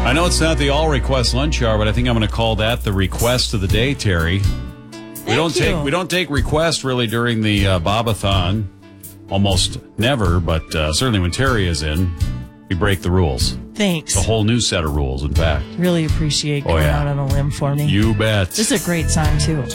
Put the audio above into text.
I know it's not the all request lunch hour, but I think I'm going to call that the request of the day, Terry. We don't take requests really during the Bobathon. Almost never, but certainly when Terry is in, we break the rules. Thanks. It's a whole new set of rules, in fact. Really appreciate going out on a limb for me. You bet. This is a great song, too.